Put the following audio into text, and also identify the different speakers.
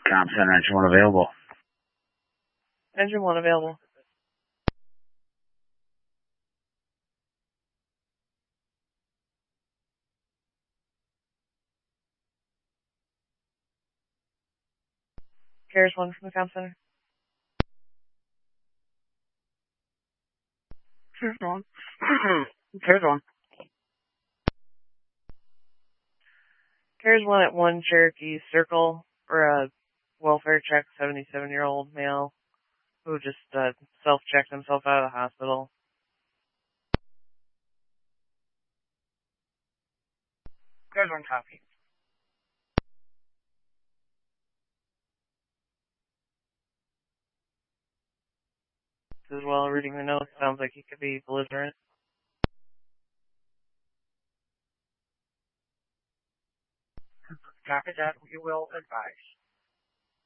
Speaker 1: Comp Center, engine one available.
Speaker 2: Engine one available. Carriers one from the Comp Center.
Speaker 1: Carriers one. Carriers one.
Speaker 2: Carriers one at 1 Cherokee Circle for a welfare check, 77-year-old male who just self-checked himself out of the hospital.
Speaker 1: Carriers one copy.
Speaker 2: As well, reading the notes, sounds like he could be belligerent.
Speaker 1: Copy that. We will advise.